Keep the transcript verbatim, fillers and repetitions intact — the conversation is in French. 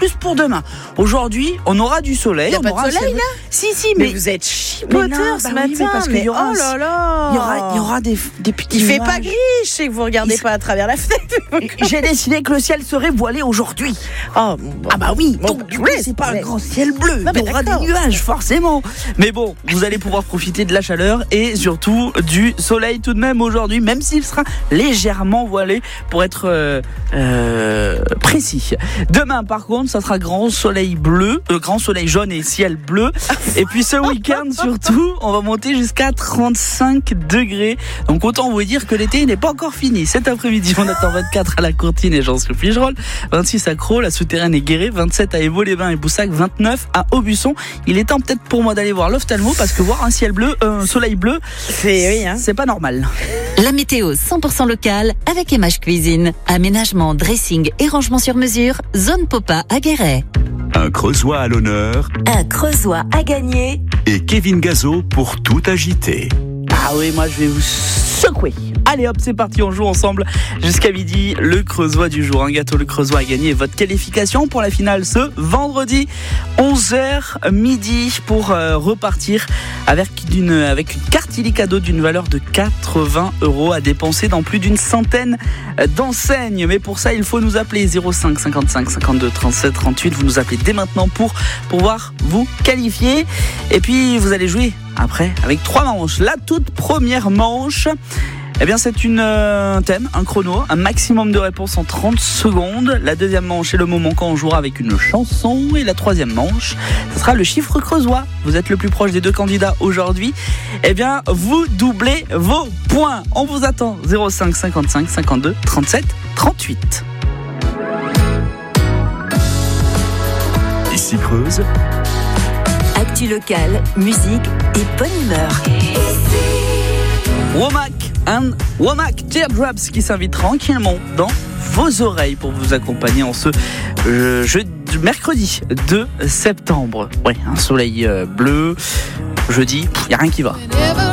plus pour demain. Aujourd'hui, on aura du soleil. Il y a on pas aura de soleil un... là Si, si, mais, mais vous êtes chipoteur mais non, ce bah matin. oui, mais parce qu'il y aura oh là là. Il y aura, il y aura des, des petits Il fait nuages. pas gris, je sais que vous regardez Il... pas à travers la fenêtre. J'ai décidé que le ciel serait voilé aujourd'hui. Oh, bon. Ah bah oui, Bon, donc bah, du vous coup, laissez, c'est pas vous un laissez. grand ciel bleu. Non, mais Il y aura des d'accord. nuages, forcément. Mais bon, vous allez pouvoir profiter de la chaleur et surtout du soleil tout de même aujourd'hui, même s'il sera légèrement voilé pour être euh, euh, précis. Demain, par contre, ça sera grand soleil bleu, euh, grand soleil jaune et ciel bleu. Et puis ce week-end, surtout, on va monter jusqu'à trente-cinq degrés. Donc autant vous dire que l'été n'est pas encore fini. Cet après-midi, on attend vingt-quatre à la Courtine et Jean-Sous-Fligerolles, vingt-six à Crau, la Souterraine et Guéret, vingt-sept à Évaux-les-Bains et Boussac, vingt-neuf à Aubusson. Il est temps peut-être pour moi d'aller voir l'ophtalmo parce que voir un ciel bleu, euh, un soleil bleu, C'est, oui, hein. c'est pas normal. La météo cent pour cent locale avec Emage Cuisine. Aménagement, dressing et rangement sur mesure. Zone Popa à Guéret. Un Creusois à l'honneur Un Creusois à gagner. et Kevin Gazo pour tout agiter. Ah oui, moi je vais vous secouer. Allez hop, c'est parti, on joue ensemble jusqu'à midi. Le Creusois du jour, un gâteau Le Creusois a gagné votre qualification pour la finale ce vendredi onze heures midi pour euh, repartir avec une, avec une carte illicadeau d'une valeur de quatre-vingts euros à dépenser dans plus d'une centaine d'enseignes. Mais pour ça, il faut nous appeler zéro cinq cinquante-cinq cinquante-deux trente-sept trente-huit. Vous nous appelez dès maintenant pour pouvoir vous qualifier. Et puis vous allez jouer après avec trois manches. La toute première manche, eh bien c'est une, euh, un thème, un chrono, un maximum de réponses en trente secondes. La deuxième manche est le moment quand on jouera avec une chanson. Et la troisième manche, ce sera le chiffre creusois. Vous êtes le plus proche des deux candidats aujourd'hui. Eh bien, vous doublez vos points. On vous attend. zéro cinq cinquante-cinq cinquante-deux trente-sept trente-huit. Ici Creuse, Actu locale, musique et bonne humeur. Womack and Womack Teardrops qui s'invite tranquillement dans vos oreilles pour vous accompagner en ce euh, jeudi, mercredi deux septembre. Ouais, un soleil euh, bleu. Jeudi, il n'y a rien qui va.